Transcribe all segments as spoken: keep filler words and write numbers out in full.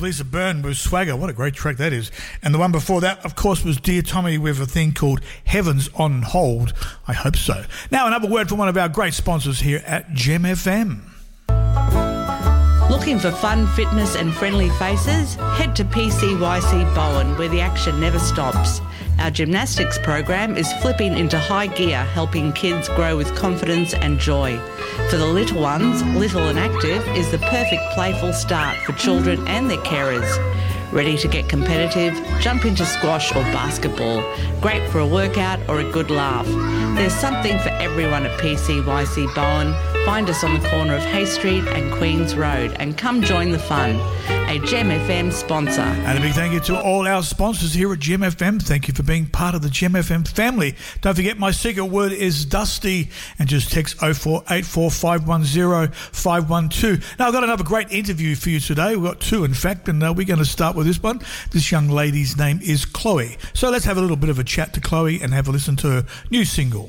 Lisa Byrne with Swagger. What a great track that is. And the one before that, of course, was Dear Tommy with a thing called Heaven's on Hold. I hope so. Now, another word from one of our great sponsors here at Gem F M. Looking for fun, fitness and friendly faces? Head to P C Y C Bowen, where the action never stops. Our gymnastics program is flipping into high gear, helping kids grow with confidence and joy. For the little ones, Little and Active is the perfect playful start for children and their carers. Ready to get competitive? Jump into squash or basketball. Great for a workout or a good laugh. There's something for everyone at P C Y C Bowen. Find us on the corner of Hay Street and Queen's Road and come join the fun. A Gem F M sponsor. And a big thank you to all our sponsors here at Gem F M. Thank you for being part of the Gem F M family. Don't forget, my secret word is Dusty, and just text oh four eight four, five one oh, five one two. Now, I've got another great interview for you today. We've got two, in fact, and uh, we're going to start with this one. This young lady's name is Chloe. So let's have a little bit of a chat to Chloe and have a listen to her new single.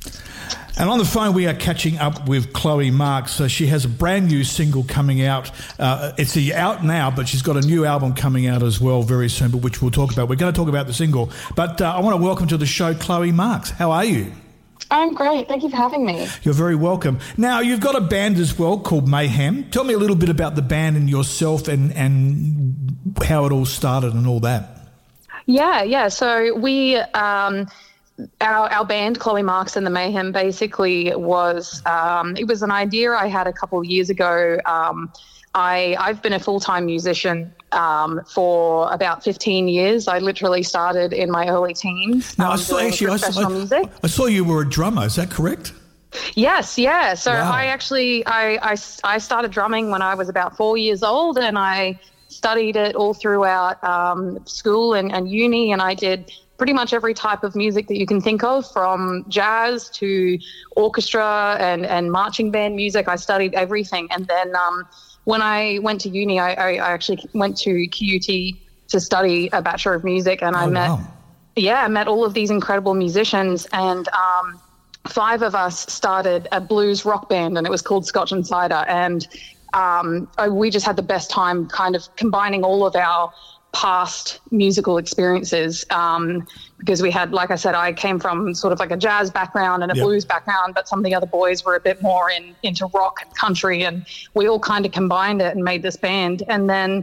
And on the phone, we are catching up with Chloe Marks. So she has a brand new single coming out. Uh, it's out now, but she's got a new album coming out as well very soon, but which we'll talk about. We're going to talk about the single. But uh, I want to welcome to the show Chloe Marks. How are you? I'm great. Thank you for having me. You're very welcome. Now, you've got a band as well called Mayhem. Tell me a little bit about the band and yourself and, and how it all started and all that. Yeah, yeah. So we... Um, Our, our band, Chloe Marks and the Mayhem, basically was, um, it was an idea I had a couple of years ago. Um, I, I've been a full-time musician um, for about fifteen years. I literally started in my early teens. Now, um, I saw, doing actually, I professional saw, music. I saw you were a drummer. Is that correct? Yes, yeah. So Wow. I actually, I, I, I started drumming when I was about four years old, and I studied it all throughout um, school and, and uni, and I did pretty much every type of music that you can think of, from jazz to orchestra and, and marching band music. I studied everything. And then um, when I went to uni, I, I, I actually went to Q U T to study a Bachelor of Music, and I Oh, met, wow. yeah, I met all of these incredible musicians, and um, five of us started a blues rock band, and it was called Scotch and Cider. And um, we just had the best time kind of combining all of our past musical experiences, um, because we had, like I said, I came from sort of like a jazz background and a Yep. blues background, but some of the other boys were a bit more in into rock and country, and we all kind of combined it and made this band. And then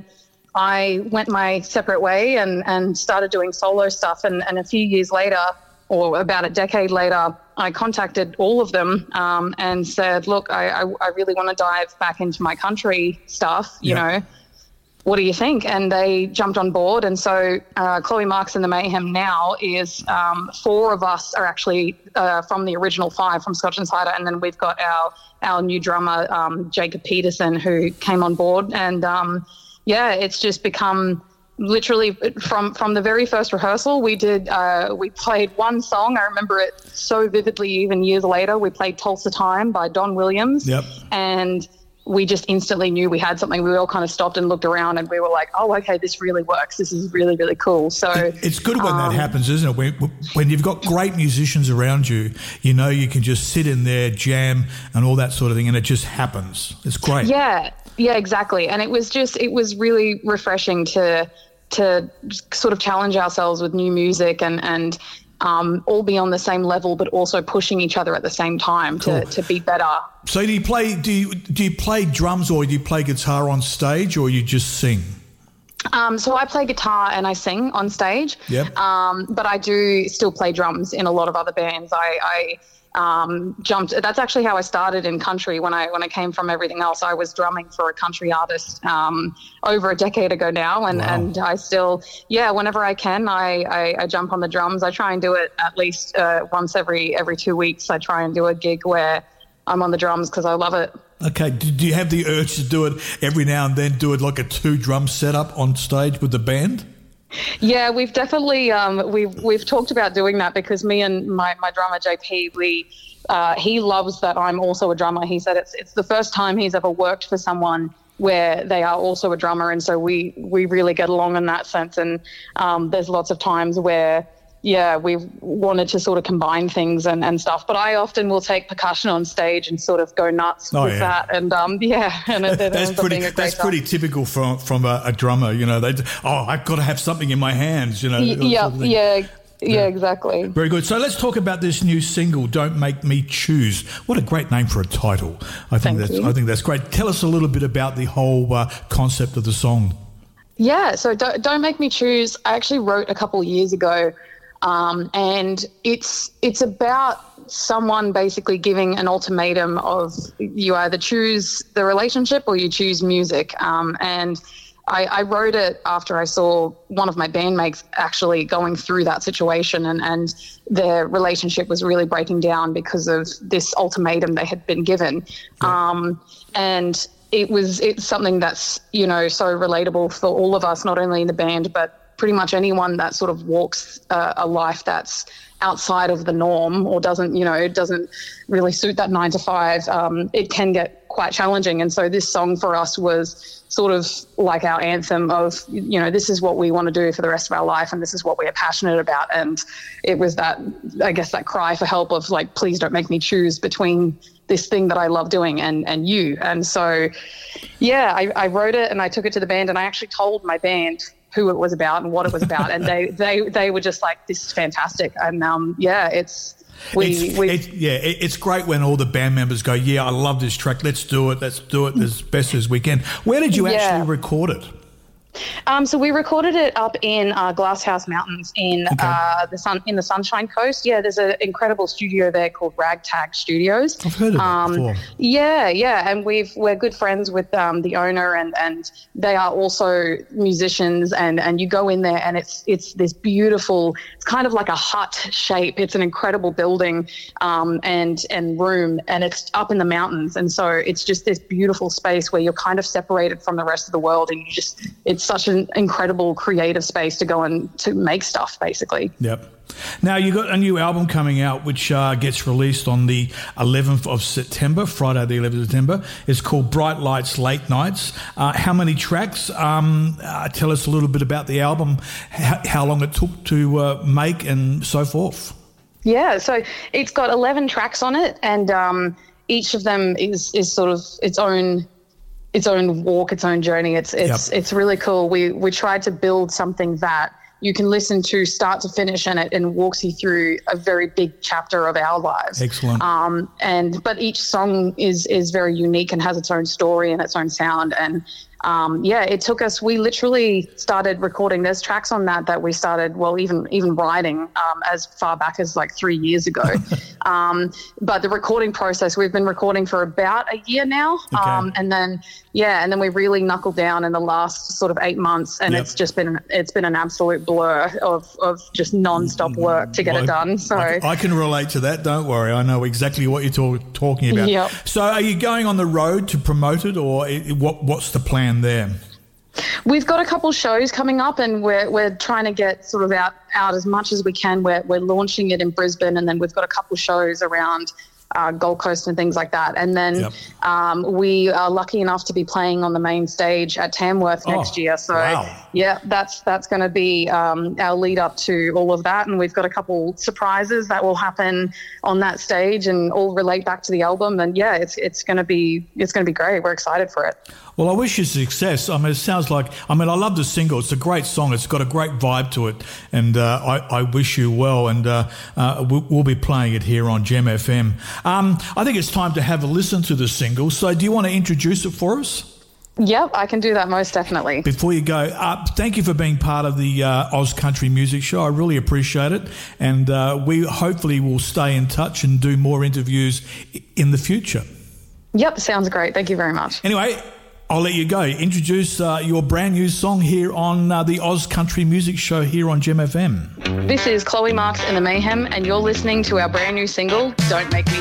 I went my separate way and, and started doing solo stuff, and, and a few years later, or about a decade later, I contacted all of them um, and said, look, I, I, I really want to dive back into my country stuff, you Yep. know. What do you think? And they jumped on board. And so uh, Chloe Marks and the Mayhem now is um, four of us are actually uh, from the original five from Scotch and Cider. And then we've got our our new drummer, um, Jacob Peterson, who came on board. And, um, yeah, it's just become literally from, from the very first rehearsal, we did, uh, we played one song. I remember it so vividly even years later. We played Tulsa Time by Don Williams. Yep. And we just instantly knew we had something. We all kind of stopped and looked around, and we were like, oh, okay, this really works. This is really, really cool. So It's good when um, that happens, isn't it? When, when you've got great musicians around you, you know you can just sit in there, jam and all that sort of thing, and it just happens. It's great. Yeah, yeah, exactly. And it was just, it was really refreshing to to sort of challenge ourselves with new music and, and um, all be on the same level, but also pushing each other at the same time to, Cool. to be better. So do you play do you do you play drums or do you play guitar on stage, or you just sing? Um, so I play guitar and I sing on stage, Yep. um, but I do still play drums in a lot of other bands. I, I um, jumped. That's actually how I started in country. When I when I came from everything else, I was drumming for a country artist um, over a decade ago now, and, Wow. and I still, yeah, whenever I can, I, I, I jump on the drums. I try and do it at least uh, once every every two weeks. I try and do a gig where I'm on the drums because I love it. Okay. Do, do you have the urge to do it every now and then? Do it like a two drum setup on stage with the band? Yeah, we've definitely um, we've we've talked about doing that because me and my, my drummer J P, we uh, he loves that I'm also a drummer. He said it's it's the first time he's ever worked for someone where they are also a drummer, and so we we really get along in that sense. And um, there's lots of times where yeah, we've wanted to sort of combine things and, and stuff. But I often will take percussion on stage and sort of go nuts oh, with yeah. that. And um, yeah, and it, it that's ends up pretty. being a great That's time. pretty typical from from a, a drummer. You know, they oh, I've got to have something in my hands. You know. Y- yeah, sort of thing. yeah, yeah, Yeah. exactly. Very good. So let's talk about this new single, "Don't Make Me Choose." What a great name for a title! I think Thank that's you. I think that's great. Tell us a little bit about the whole uh, concept of the song. Yeah, so don't, don't Make Me Choose. I actually wrote a couple of years ago, um, and it's it's about someone basically giving an ultimatum of you either choose the relationship or you choose music. Um, and I, I wrote it after I saw one of my bandmates actually going through that situation, and, and their relationship was really breaking down because of this ultimatum they had been given. Yeah. Um, and it was it's something that's, you know, so relatable for all of us, not only in the band, but pretty much anyone that sort of walks uh, a life that's outside of the norm or doesn't, you know, doesn't really suit that nine to five. Um, it can get quite challenging. And so this song for us was sort of like our anthem of, you know, this is what we want to do for the rest of our life and this is what we are passionate about. And it was that, I guess, that cry for help of like, please don't make me choose between this thing that I love doing and, and you. And so, yeah, I, I wrote it and I took it to the band, and I actually told my band who it was about and what it was about. And they, they, they were just like, this is fantastic. And um, yeah, it's, we, it's, we it's, yeah, it, it's great when all the band members go, yeah, I love this track. Let's do it. Let's do it as best as we can. Where did you Yeah. actually record it? Um, so we recorded it up in uh, Glasshouse Mountains in Okay. uh, the sun in the Sunshine Coast. Yeah, there's an incredible studio there called Ragtag Studios. I've heard of um, that before. Yeah, yeah, and we've we're good friends with um, the owner, and, and they are also musicians. And, and you go in there, and it's it's this beautiful. It's kind of like a hut shape. It's an incredible building um, and and room, and it's up in the mountains, and so it's just this beautiful space where you're kind of separated from the rest of the world, and you just it's such an incredible creative space to go and to make stuff, basically. Yep. Now, you got a new album coming out, which uh, gets released on the eleventh of September, Friday the eleventh of September. It's called Bright Lights, Late Nights. Uh, how many tracks? Um, uh, tell us a little bit about the album, how, how long it took to uh, make and so forth. Yeah, so it's got eleven tracks on it, and um, each of them is is sort of its own its own walk, its own journey. It's it's Yep. it's really cool. We we tried to build something that you can listen to start to finish, and it and walks you through a very big chapter of our lives. Excellent. Um, and but each song is is very unique and has its own story and its own sound. And um, yeah, it took us. We literally started recording. There's tracks on that that we started. Well, even even writing um, as far back as like three years ago. um, but the recording process, we've been recording for about a year now. Okay. Um, and then yeah, and then we really knuckled down in the last sort of eight months, and Yep. it's just been it's been an absolute blur of of just non-stop work to get Well, it done. So I, I can relate to that. Don't worry. I know exactly what you're talk, talking about. Yep. So are you going on the road to promote it, or i- what? what's the plan there? we've got a couple shows coming up, and we're we're trying to get sort of out out as much as we can. We're we're launching it in Brisbane, and then we've got a couple shows around uh, Gold Coast and things like that. And then Yep. um, we are lucky enough to be playing on the main stage at Tamworth Oh, next year. So wow. yeah, that's that's going to be um, our lead up to all of that. And we've got a couple surprises that will happen on that stage, and all relate back to the album. And yeah, it's it's going to be it's going to be great. We're excited for it. Well, I wish you success. I mean, it sounds like, I mean, I love the single. It's a great song. It's got a great vibe to it. And uh, I, I wish you well. And uh, uh, we'll, we'll be playing it here on Gem F M. Um, I think it's time to have a listen to the single. So do you want to introduce it for us? Yep, I can do that most definitely. Before you go, uh, thank you for being part of the uh, Oz Country Music Show. I really appreciate it. And uh, we hopefully will stay in touch and do more interviews in the future. Yep, sounds great. Thank you very much. Anyway, I'll let you go. Introduce uh, your brand new song here on uh, the Oz Country Music Show here on Gem F M. This is Chloe Marks and the Mayhem, and you're listening to our brand new single, Don't Make Me